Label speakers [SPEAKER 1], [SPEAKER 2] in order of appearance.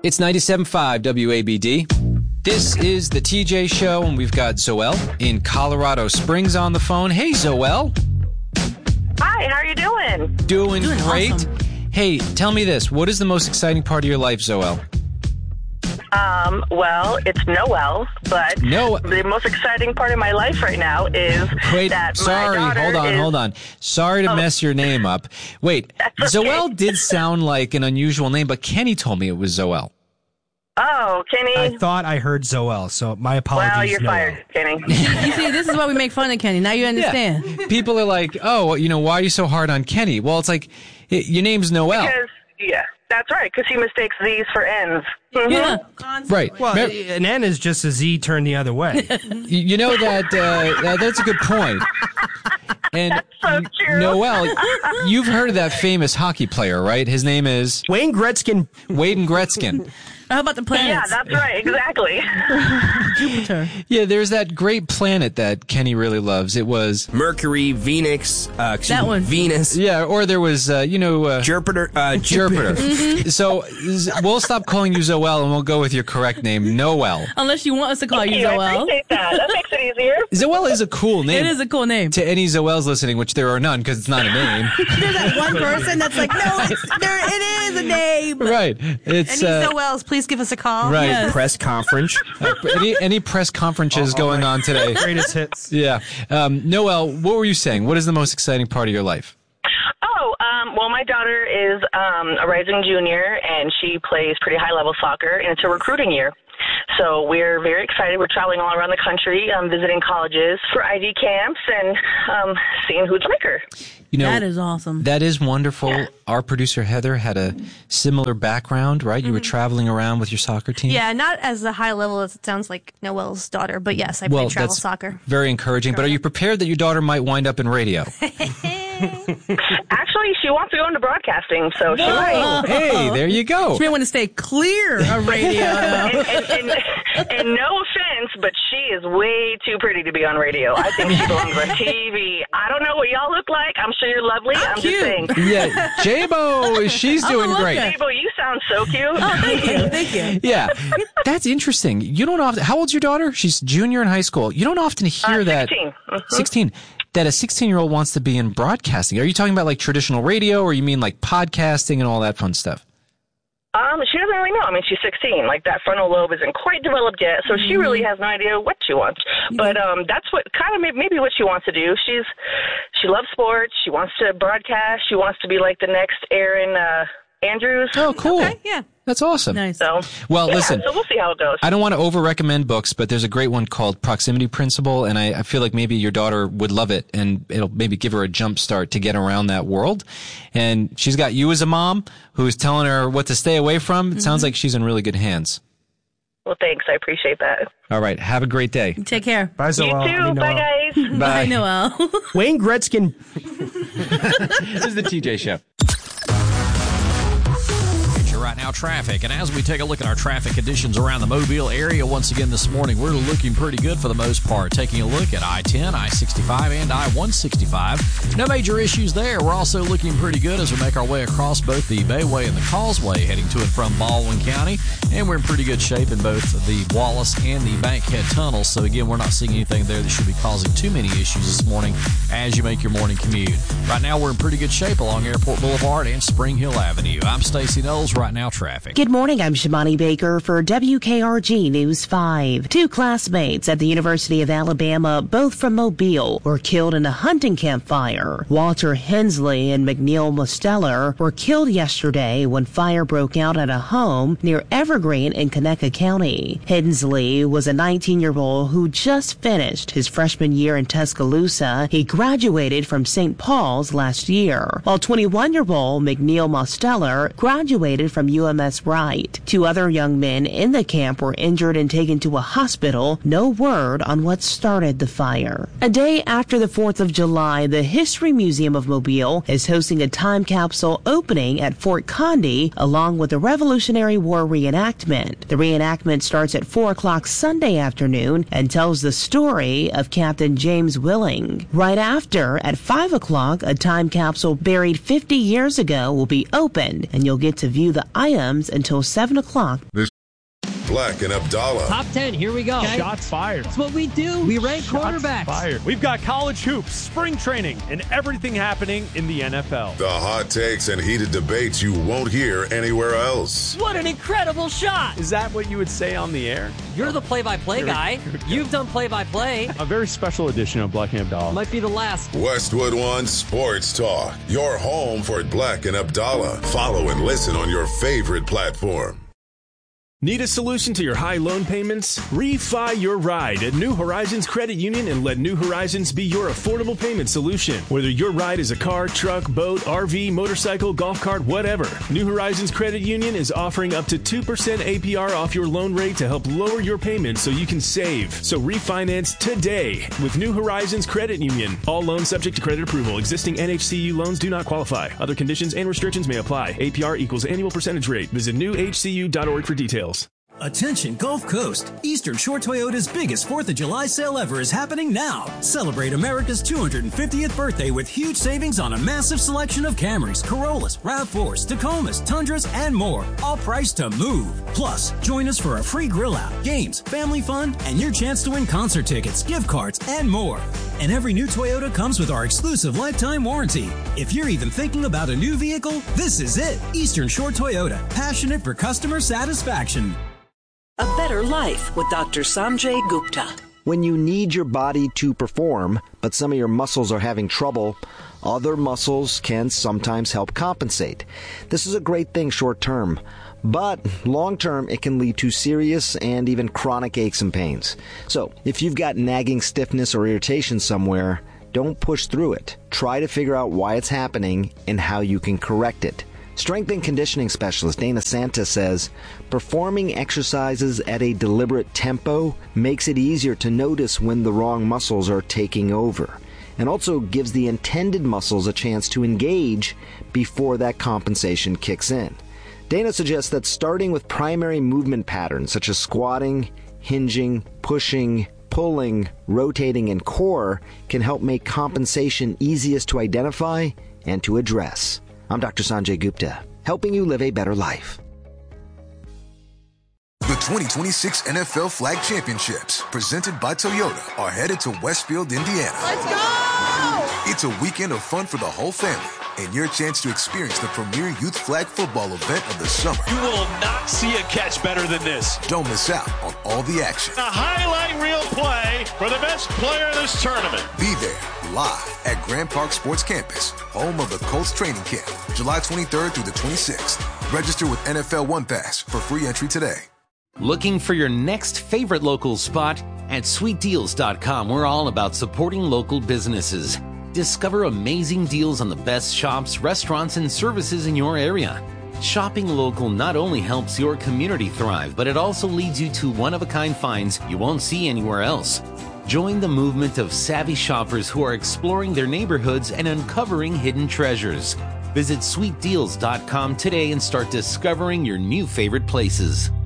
[SPEAKER 1] It's 97.5 WABD. This is the TJ Show, and we've got Zoelle in Colorado Springs on the phone. Hey, Zoelle.
[SPEAKER 2] Hi, how are you doing?
[SPEAKER 1] Doing great.
[SPEAKER 3] Awesome.
[SPEAKER 1] Hey, tell me this. What is the most exciting part of your life, Zoelle?
[SPEAKER 2] Well, it's Noel, but
[SPEAKER 1] No.
[SPEAKER 2] the most exciting part of my life right now is
[SPEAKER 1] Wait,
[SPEAKER 2] that
[SPEAKER 1] sorry,
[SPEAKER 2] my daughter
[SPEAKER 1] hold on. Sorry to mess your name up. Wait,
[SPEAKER 2] That's okay.
[SPEAKER 1] Zoelle did sound like an unusual name, but Kenny told me it was Zoelle.
[SPEAKER 2] Oh, Kenny.
[SPEAKER 4] I thought I heard Zoelle, so my apologies.
[SPEAKER 2] Well, you're
[SPEAKER 4] Noel.
[SPEAKER 2] fired, Kenny.
[SPEAKER 3] You see, this is why we make fun of Kenny. Now you understand.
[SPEAKER 1] Yeah. People are like, oh, why are you so hard on Kenny? Well, it's like, your name's Noel.
[SPEAKER 2] Because, that's right, because he mistakes Z's for N's. Mhm.
[SPEAKER 3] Yeah.
[SPEAKER 1] Right.
[SPEAKER 4] Well, an N is just a Z turned the other way.
[SPEAKER 1] You know that's a good point. And
[SPEAKER 2] so true.
[SPEAKER 1] Noel, you've heard of that famous hockey player, right? His name is
[SPEAKER 4] Wayne Gretzky.
[SPEAKER 1] Wade Gretzky.
[SPEAKER 3] How about the
[SPEAKER 2] Yeah,
[SPEAKER 3] planets?
[SPEAKER 2] that's right, exactly.
[SPEAKER 3] Jupiter.
[SPEAKER 1] Yeah, there's that great planet that Kenny really loves. It was
[SPEAKER 5] Mercury, Venus,
[SPEAKER 3] That one.
[SPEAKER 5] Venus,
[SPEAKER 1] or there was
[SPEAKER 5] Jupiter.
[SPEAKER 1] Jupiter. So we'll stop calling you Zoelle and we'll go with your correct name, Noel.
[SPEAKER 3] Unless you want us to call
[SPEAKER 2] Thank
[SPEAKER 3] you
[SPEAKER 2] you, I
[SPEAKER 3] Zoelle.
[SPEAKER 2] appreciate that. That makes it easier.
[SPEAKER 1] Zoelle is a cool name.
[SPEAKER 3] It is a cool name.
[SPEAKER 1] To any Zoelles listening, which there are none because it's not a name.
[SPEAKER 6] There's that one person that's like, no, it is a name.
[SPEAKER 1] Right. It's
[SPEAKER 6] Any Zoelles, please give us a call.
[SPEAKER 1] right.
[SPEAKER 3] Yes.
[SPEAKER 5] Press conference.
[SPEAKER 1] Any press conferences going on today?
[SPEAKER 4] Greatest hits.
[SPEAKER 1] Yeah. Noel, what were you saying? What is the most exciting part of your life?
[SPEAKER 2] Well, my daughter is a rising junior, and she plays pretty high-level soccer, and it's a recruiting year. So we're very excited. We're traveling all around the country, visiting colleges for ID camps and seeing who'd like her.
[SPEAKER 3] That is awesome.
[SPEAKER 1] That is wonderful. Yeah. Our producer, Heather, had a similar background, right? You were traveling around with your soccer team?
[SPEAKER 6] Yeah, not as a high level as it sounds like Noel's daughter, but yes, I play travel soccer.
[SPEAKER 1] Very encouraging. But are you prepared that your daughter might wind up in radio?
[SPEAKER 2] Actually, she wants to go into broadcasting, so she might.
[SPEAKER 1] Hey, there you go.
[SPEAKER 3] She may want to stay clear of radio.
[SPEAKER 2] and no offense, but she is way too pretty to be on radio. I think she belongs on TV. I don't know what y'all look like. I'm sure you're lovely. I'm
[SPEAKER 3] cute.
[SPEAKER 2] just saying.
[SPEAKER 1] Yeah, J-Bo, she's doing great.
[SPEAKER 2] Jabo, you sound so cute.
[SPEAKER 3] Oh, thank you.
[SPEAKER 1] Yeah, that's interesting. You don't often. How old's your daughter? She's junior in high school. You don't often hear that.
[SPEAKER 2] 16.
[SPEAKER 1] 16. That a 16-year-old wants to be in broadcasting. Are you talking about like traditional radio, or you mean like podcasting and all that fun stuff?
[SPEAKER 2] She doesn't really know. I mean, she's 16. Like, that frontal lobe isn't quite developed yet, so she really has no idea what she wants. But that's what kind of maybe what she wants to do. She loves sports. She wants to broadcast. She wants to be like the next Erin Andrews.
[SPEAKER 1] Oh, cool.
[SPEAKER 6] Okay, yeah.
[SPEAKER 1] That's awesome.
[SPEAKER 3] Nice.
[SPEAKER 2] So,
[SPEAKER 1] well, listen.
[SPEAKER 2] So we'll see how it goes.
[SPEAKER 1] I don't want to over-recommend books, but there's a great one called Proximity Principle, and I feel like maybe your daughter would love it, and it'll maybe give her a jump start to get around that world. And she's got you as a mom who's telling her what to stay away from. It sounds like she's in really good hands.
[SPEAKER 2] Well, thanks. I appreciate that.
[SPEAKER 1] All right. Have a great day.
[SPEAKER 3] Take care.
[SPEAKER 4] Bye, Zoelle.
[SPEAKER 2] You too. Bye, guys.
[SPEAKER 3] Bye, Noel.
[SPEAKER 4] Wayne Gretzky.
[SPEAKER 1] This is the TJ Show.
[SPEAKER 7] Right now, traffic. And as we take a look at our traffic conditions around the Mobile area, once again this morning, we're looking pretty good for the most part. Taking a look at I-10, I-65, and I-165. No major issues there. We're also looking pretty good as we make our way across both the Bayway and the Causeway, heading to and from Baldwin County. And we're in pretty good shape in both the Wallace and the Bankhead tunnels. So again, we're not seeing anything there that should be causing too many issues this morning as you make your morning commute. Right now, we're in pretty good shape along Airport Boulevard and Spring Hill Avenue. I'm Stacey Knowles. Right now, traffic.
[SPEAKER 8] Good morning. I'm Shimani Baker for WKRG News 5. Two classmates at the University of Alabama, both from Mobile, were killed in a hunting camp fire. Walter Hensley and McNeil Mosteller were killed yesterday when fire broke out at a home near Evergreen in Conecuh County. Hensley was a 19-year-old who just finished his freshman year in Tuscaloosa. He graduated from St. Paul's last year, while 21-year-old McNeil Mosteller graduated from UMS Wright. Two other young men in the camp were injured and taken to a hospital. No word on what started the fire. A day after the 4th of July, the History Museum of Mobile is hosting a time capsule opening at Fort Condé along with a Revolutionary War reenactment. The reenactment starts at 4 o'clock Sunday afternoon and tells the story of Captain James Willing. Right after, at 5 o'clock, a time capsule buried 50 years ago will be opened, and you'll get to view the Iowa Rams until 7 o'clock.
[SPEAKER 9] Black and Abdallah.
[SPEAKER 10] Top 10, here we go.
[SPEAKER 11] Okay. Shots fired.
[SPEAKER 10] That's what we do. We rank quarterbacks.
[SPEAKER 11] Fired. We've got college hoops, spring training, and everything happening in the NFL.
[SPEAKER 9] The hot takes and heated debates you won't hear anywhere else.
[SPEAKER 10] What an incredible shot.
[SPEAKER 11] Is that what you would say on the air?
[SPEAKER 10] You're the play-by-play guy. You've done play-by-play.
[SPEAKER 11] A very special edition of Black and Abdallah.
[SPEAKER 10] Might be the last.
[SPEAKER 9] Westwood One Sports Talk. Your home for Black and Abdallah. Follow and listen on your favorite platform.
[SPEAKER 12] Need a solution to your high loan payments? Refi your ride at New Horizons Credit Union and let New Horizons be your affordable payment solution. Whether your ride is a car, truck, boat, RV, motorcycle, golf cart, whatever, New Horizons Credit Union is offering up to 2% APR off your loan rate to help lower your payments so you can save. So refinance today with New Horizons Credit Union. All loans subject to credit approval. Existing NHCU loans do not qualify. Other conditions and restrictions may apply. APR equals annual percentage rate. Visit newhcu.org for details.
[SPEAKER 13] Attention Gulf Coast! Eastern Shore Toyota's biggest 4th of July sale ever is happening now. Celebrate America's 250th birthday with huge savings on a massive selection of Camrys, Corollas, RAV4s, Tacomas, Tundras, and more. All priced to move. Plus, join us for a free grill out, games, family fun, and your chance to win concert tickets, gift cards, and more. And every new Toyota comes with our exclusive lifetime warranty. If you're even thinking about a new vehicle, this is it. Eastern Shore Toyota, passionate for customer satisfaction.
[SPEAKER 14] A Better Life with Dr. Sanjay Gupta.
[SPEAKER 15] When you need your body to perform, but some of your muscles are having trouble, other muscles can sometimes help compensate. This is a great thing short term, but long term it can lead to serious and even chronic aches and pains. So if you've got nagging stiffness or irritation somewhere, don't push through it. Try to figure out why it's happening and how you can correct it. Strength and conditioning specialist Dana Santa says, performing exercises at a deliberate tempo makes it easier to notice when the wrong muscles are taking over, and also gives the intended muscles a chance to engage before that compensation kicks in. Dana suggests that starting with primary movement patterns such as squatting, hinging, pushing, pulling, rotating, and core can help make compensation easiest to identify and to address. I'm Dr. Sanjay Gupta, helping you live a better life.
[SPEAKER 16] The 2026 NFL Flag Championships, presented by Toyota, are headed to Westfield, Indiana.
[SPEAKER 17] Let's go!
[SPEAKER 16] It's a weekend of fun for the whole family and your chance to experience the premier youth flag football event of the summer.
[SPEAKER 17] You will not see a catch better than this.
[SPEAKER 16] Don't miss out on all the action.
[SPEAKER 17] A highlight reel play for the best player in this tournament.
[SPEAKER 16] Be there live at Grand Park Sports Campus, home of the Colts training camp, July 23rd through the 26th. Register with NFL One Pass for free entry today.
[SPEAKER 18] Looking for your next favorite local spot? At sweetdeals.com, we're all about supporting local businesses. Discover amazing deals on the best shops, restaurants, and services in your area. Shopping local not only helps your community thrive, but it also leads you to one-of-a-kind finds you won't see anywhere else. Join the movement of savvy shoppers who are exploring their neighborhoods and uncovering hidden treasures. Visit sweetdeals.com today and start discovering your new favorite places.